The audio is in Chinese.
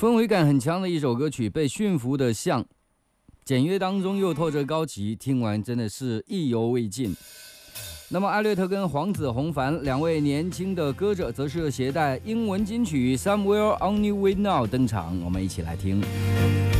氛围感很强的一首歌曲，被驯服的象，简约当中又透着高级，听完真的是意犹未尽。那么艾略特跟黄子弘凡两位年轻的歌者，则是携带英文金曲《Somewhere Only We Know》登场，我们一起来听。